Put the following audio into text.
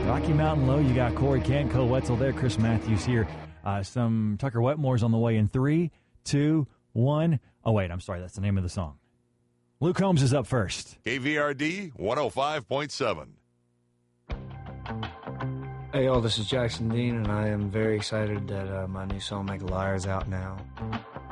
Rocky Mountain Low, you got Corey Kent, Cole Wetzel there, Chris Matthews here. Some Tucker Wetmore's on the way in 3, 2, 1. Oh, wait, I'm sorry. That's the name of the song. Luke Combs is up first. KVRD 105.7. Hey, y'all, this is Jackson Dean, and I am very excited that my new song, Make a Liar, is out now.